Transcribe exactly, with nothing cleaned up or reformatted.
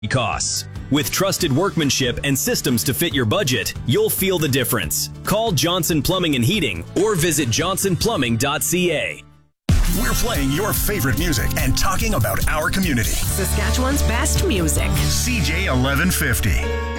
costs. With trusted workmanship and systems to fit your budget, you'll feel the difference. Call Johnson Plumbing and Heating or visit johnson plumbing dot c a. We're playing your favorite music and talking about our community. Saskatchewan's best music. C J eleven fifty.